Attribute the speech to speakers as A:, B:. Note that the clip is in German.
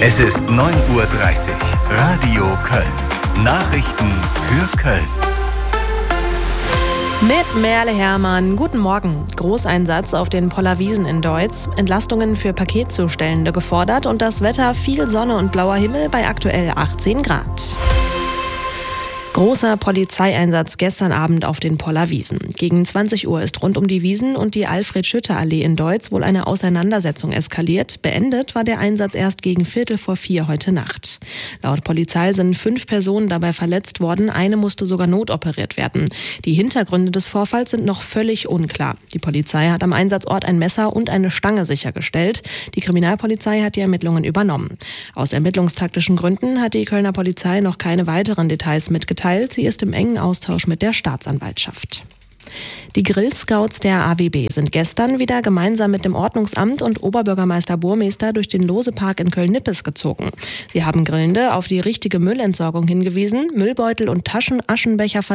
A: Es ist 9:30 Uhr. Radio Köln. Nachrichten für Köln.
B: Mit Merle Hermann. Guten Morgen. Großeinsatz auf den Pollerwiesen in Deutz. Entlastungen für Paketzustellende gefordert und das Wetter viel Sonne und blauer Himmel bei aktuell 18 Grad. Großer Polizeieinsatz gestern Abend auf den Pollerwiesen. Gegen 20 Uhr ist rund um die Wiesen und die Alfred-Schütte-Allee in Deutz wohl eine Auseinandersetzung eskaliert. Beendet war der Einsatz erst gegen 3:45 heute Nacht. Laut Polizei sind 5 Personen dabei verletzt worden. Eine musste sogar notoperiert werden. Die Hintergründe des Vorfalls sind noch völlig unklar. Die Polizei hat am Einsatzort ein Messer und eine Stange sichergestellt. Die Kriminalpolizei hat die Ermittlungen übernommen. Aus ermittlungstaktischen Gründen hat die Kölner Polizei noch keine weiteren Details mitgeteilt. Sie ist im engen Austausch mit der Staatsanwaltschaft. Die Grillscouts der AWB sind gestern wieder gemeinsam mit dem Ordnungsamt und Oberbürgermeister Burmester durch den Lose-Park in Köln-Nippes gezogen. Sie haben Grillende auf die richtige Müllentsorgung hingewiesen, Müllbeutel und Taschen, Aschenbecher